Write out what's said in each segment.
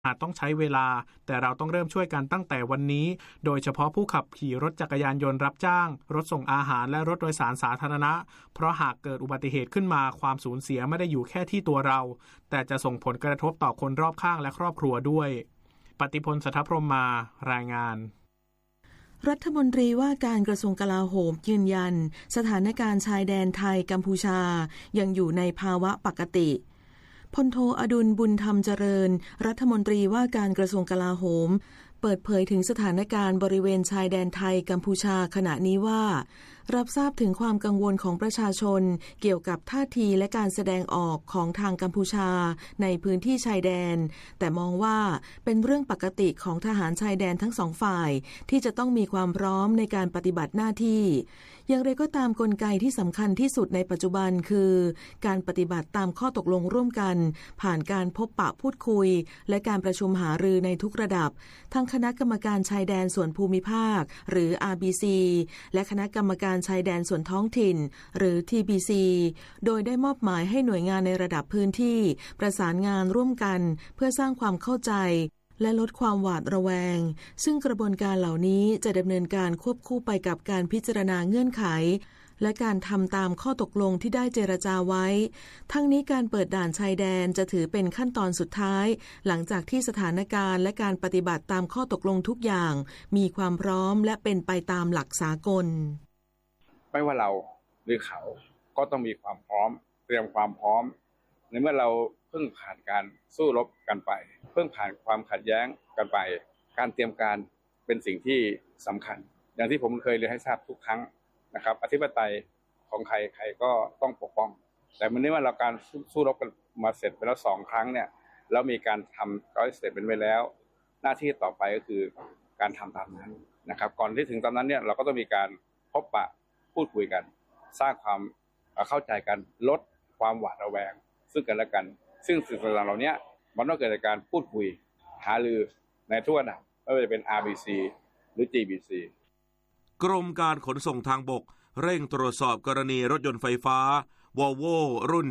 อาจต้องใช้เวลาแต่เราต้องเริ่มช่วยกันตั้งแต่วันนี้โดยเฉพาะผู้ขับขี่รถจักรยานยนต์รับจ้างรถส่งอาหารและรถโดยสารสาธารณะเพราะหากเกิดอุบัติเหตุขึ้นมาความสูญเสียไม่ได้อยู่แค่ที่ตัวเราแต่จะส่งผลกระทบต่อคนรอบข้างและครอบครัวด้วยปฏิพล สัทธพรหมมารายงานรัฐมนตรีว่าการกระทรวงกลาโหมยืนยันสถานการณ์ชายแดนไทยกัมพูชายังอยู่ในภาวะปกติพลโทอดุลบุญธรรมเจริญรัฐมนตรีว่าการกระทรวงกลาโหมเปิดเผยถึงสถานการณ์บริเวณชายแดนไทยกัมพูชาขณะนี้ว่ารับทราบถึงความกังวลของประชาชนเกี่ยวกับท่าทีและการแสดงออกของทางกัมพูชาในพื้นที่ชายแดนแต่มองว่าเป็นเรื่องปกติของทหารชายแดนทั้งสองฝ่ายที่จะต้องมีความพร้อมในการปฏิบัติหน้าที่อย่างไรก็ตามกลไกที่สำคัญที่สุดในปัจจุบันคือการปฏิบัติตามข้อตกลงร่วมกันผ่านการพบปะพูดคุยและการประชุมหารือในทุกระดับทั้งคณะกรรมการชายแดนส่วนภูมิภาคหรือ RBC และคณะกรรมการชายแดนส่วนท้องถิ่นหรือ TBC โดยได้มอบหมายให้หน่วยงานในระดับพื้นที่ประสานงานร่วมกันเพื่อสร้างความเข้าใจและลดความหวาดระแวงซึ่งกระบวนการเหล่านี้จะดำเนินการควบคู่ไปกับการพิจารณาเงื่อนไขและการทำตามข้อตกลงที่ได้เจรจาไว้ทั้งนี้การเปิดด่านชายแดนจะถือเป็นขั้นตอนสุดท้ายหลังจากที่สถานการณ์และการปฏิบัติตามข้อตกลงทุกอย่างมีความพร้อมและเป็นไปตามหลักสากลไม่ว่าเราหรือเขาก็ต้องมีความพร้อมเตรียมความพร้อมในเมื่อเราเพิ่งผ่านการสู้รบกันไปเพิ่งผ่านความขัดแย้งกันไปการเตรียมการเป็นสิ่งที่สำคัญอย่างที่ผมเคยเรียนให้ทราบทุกครั้งนะครับอธิปไตยของใครใครก็ต้องปกป้องแต่เมื่อเราการสู้รบกันมาเสร็จไปแล้ว2ครั้งเนี่ยแล้วมีการทำร้อยเสร็จเป็นไว้แล้วหน้าที่ต่อไปก็คือการทำตามนั้นนะครับก่อนที่ถึงตอนนั้นเนี่ยเราก็ต้องมีการพบปะพูดคุยกันสร้างความเข้าใจกันลดความหวาดระแวงซึ่งกันและกันซึ่งสิ่งต่างๆเหล่านี้มันต้องเกิดจากการพูดคุยหารือในทุกระดับไม่ว่าจะเป็น RBC หรือ GBC กรมการขนส่งทางบกเร่งตรวจสอบกรณีรถยนต์ไฟฟ้า Volvo รุ่น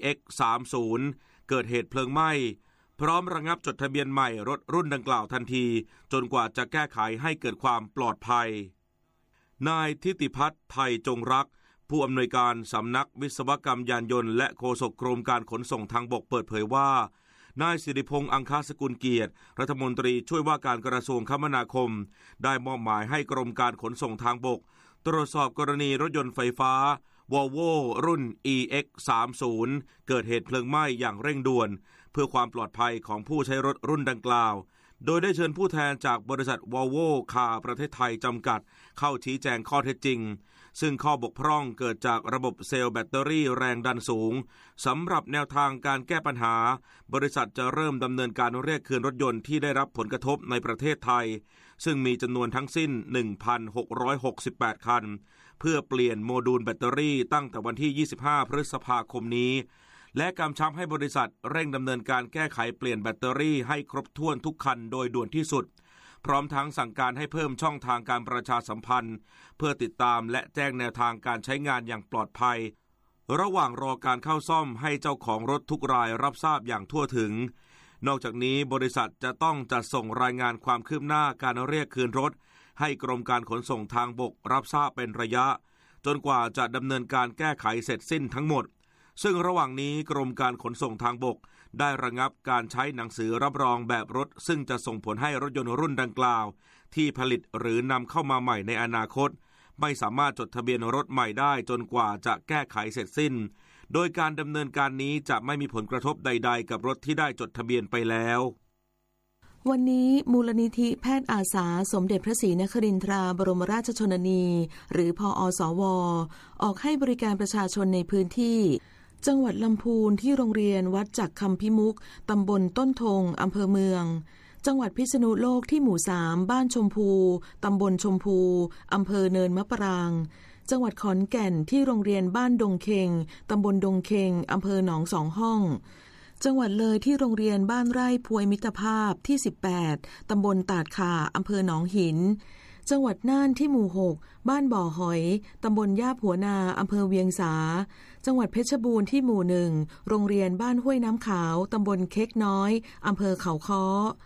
EX30 เกิดเหตุเพลิงไหม้พร้อมระงับจดทะเบียนใหม่รถรุ่นดังกล่าวทันทีจนกว่าจะแก้ไขให้เกิดความปลอดภัยนายทิติพัฒน์ไทยจงรักผู้อำนวยการสำนักวิศวกรรมยานยนต์และโฆษกกรมการขนส่งทางบกเปิดเผยว่านายสิริพงษ์อังคสกุลเกียรติรัฐมนตรีช่วยว่าการกระทรวงคมนาคมได้มอบหมายให้กรมการขนส่งทางบกตรวจสอบกรณีรถยนต์ไฟฟ้า Volvo รุ่น EX30 เกิดเหตุเพลิงไหม้อย่างเร่งด่วนเพื่อความปลอดภัยของผู้ใช้รถรุ่นดังกล่าวโดยได้เชิญผู้แทนจากบริษัท Volvo คาร์ประเทศไทยจำกัดเข้าชี้แจงข้อเท็จจริงซึ่งข้อบกพร่องเกิดจากระบบเซลล์แบตเตอรี่แรงดันสูงสำหรับแนวทางการแก้ปัญหาบริษัทจะเริ่มดำเนินการเรียกคืนรถยนต์ที่ได้รับผลกระทบในประเทศไทยซึ่งมีจำนวนทั้งสิ้น 1,668 คันเพื่อเปลี่ยนโมดูลแบตเตอรี่ตั้งแต่วันที่ 25 พฤษภาคมนี้และกำชับให้บริษัทเร่งดำเนินการแก้ไขเปลี่ยนแบตเตอรี่ให้ครบถ้วนทุกคันโดยด่วนที่สุดพร้อมทั้งสั่งการให้เพิ่มช่องทางการประชาสัมพันธ์เพื่อติดตามและแจ้งแนวทางการใช้งานอย่างปลอดภัยระหว่างรอการเข้าซ่อมให้เจ้าของรถทุกรายรับทราบอย่างทั่วถึงนอกจากนี้บริษัทจะต้องจัดส่งรายงานความคืบหน้าการเรียกคืนรถให้กรมการขนส่งทางบกรับทราบเป็นระยะจนกว่าจะดำเนินการแก้ไขเสร็จสิ้นทั้งหมดซึ่งระหว่างนี้กรมการขนส่งทางบกได้ระงับการใช้หนังสือรับรองแบบรถซึ่งจะส่งผลให้รถยนต์รุ่นดังกล่าวที่ผลิตหรือนำเข้ามาใหม่ในอนาคตไม่สามารถจดทะเบียนรถใหม่ได้จนกว่าจะแก้ไขเสร็จสิ้นโดยการดำเนินการนี้จะไม่มีผลกระทบใดๆกับรถที่ได้จดทะเบียนไปแล้ววันนี้มูลนิธิแพทย์อาสาสมเด็จพระศรีนครินทราบรมราชชนนีหรือพอสว.ออกให้บริการประชาชนในพื้นที่จังหวัดลำพูนที่โรงเรียนวัดจักคำพิมุกตำบลต้นทงอำเภอเมืองจังหวัดพิษณุโลกที่หมู่3บ้านชมพูตำบลชมพูอำเภอเนินมะปรางจังหวัดขอนแก่นที่โรงเรียนบ้านดงเค็งตำบลดงเค็งอำเภอหนองสองห้องจังหวัดเลยที่โรงเรียนบ้านไร่พวยมิตรภาพที่18ตำบลตาดข่าอำเภอหนองหินจังหวัดน่านที่หมู่ 6 บ้านบ่อหอยตำบลย่าผัวนาอำเภอเวียงสาจังหวัดเพชรบูรณ์ที่หมู่ 1โรงเรียนบ้านห้วยน้ำขาวตำบลเค้กน้อยอำเภอเขาค้อ